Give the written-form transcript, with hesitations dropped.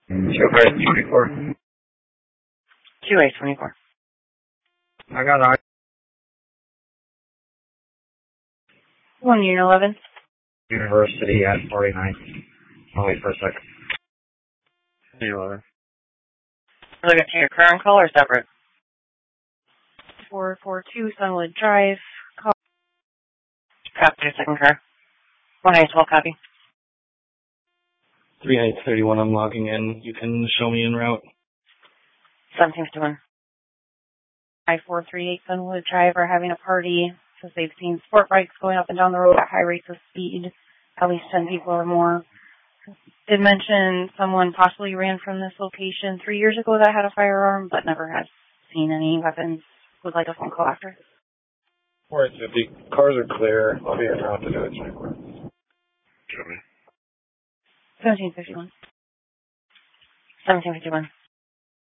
2A24. 2A24. I got I. 1 Unit 11. University at 49. I'll wait for a second. Unit 11. Look at your current call or separate? 442 Sunwood Drive. Call. Copy your second car. 1A12 copy. 3831, I'm logging in. You can show me en route. 1751. I-438 Sunwood Drive are having a party. Says they've seen sport bikes going up and down the road at high rates of speed. At least 10 people or more. Did mention someone possibly ran from this location 3 years ago that had a firearm, but never has seen any weapons. Would like a phone call after. Alright, if the cars are clear, I'll be around to do it. Show me. 1751. 1751.